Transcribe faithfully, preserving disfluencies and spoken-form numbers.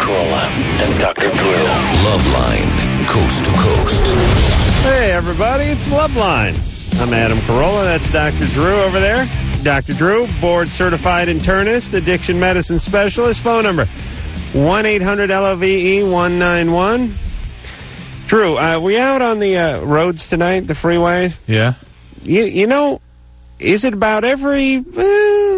Carolla and Doctor Drew. Loveline, coast to coast. Hey, everybody, it's Loveline. I'm Adam Carolla. That's Doctor Drew over there. Doctor Drew, board-certified internist, addiction medicine specialist. Phone number, one eight hundred L O V E one nine one. Drew, uh, we out on the uh, roads tonight, the freeway? Yeah. You, you know, is it about every... Uh,